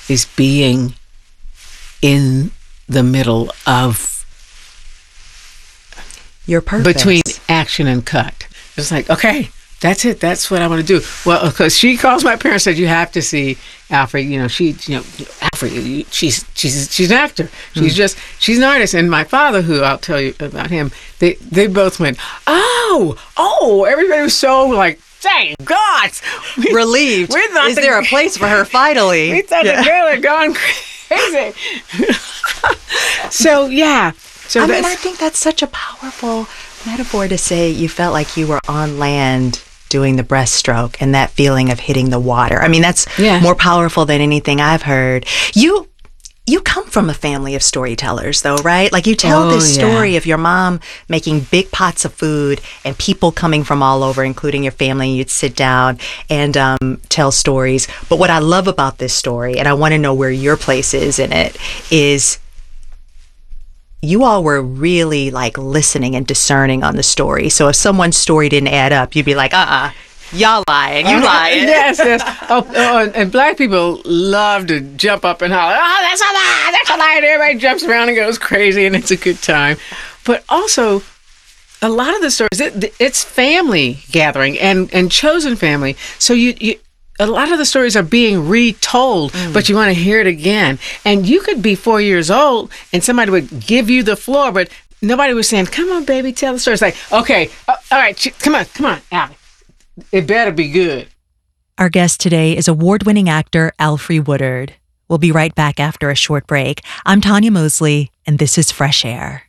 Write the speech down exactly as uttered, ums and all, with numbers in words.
is being in the middle of your purpose. Between action and cut. It's like, okay, that's it. That's what I want to do. Well, because she calls my parents, said, you have to see Alfred. You know, she, you know, Alfred, she's, she's, she's an actor. She's mm. just, she's an artist. And my father, who I'll tell you about him, they, they both went, oh, oh, everybody was so like, thank God. We, Relieved. We Is the, there a place for her finally? We thought yeah. the girl had gone crazy. So, yeah. So I mean, I think that's such a powerful metaphor to say you felt like you were on land doing the breaststroke and that feeling of hitting the water. I mean, that's yeah. more powerful than anything I've heard. You you come from a family of storytellers, though, right? Like you tell oh, this story yeah. of your mom making big pots of food and people coming from all over, including your family. You'd sit down and um, tell stories. But what I love about this story, and I want to know where your place is in it, is you all were really like listening and discerning on the story. So if someone's story didn't add up, you'd be like, uh-uh, y'all lying, you lying. Yes, yes. Oh, oh, and black people love to jump up and holler, oh, that's a lie, that's a lie. And everybody jumps around and goes crazy and it's a good time. But also, a lot of the stories, it, it's family gathering and, and chosen family. So you, you a lot of the stories are being retold, mm. but you want to hear it again. And you could be four years old and somebody would give you the floor, but nobody was saying, come on, baby, tell the story. It's like, okay, uh, all right, ch- come on, come on, Abby. It better be good. Our guest today is award-winning actor Alfre Woodard. We'll be right back after a short break. I'm Tanya Mosley, and this is Fresh Air.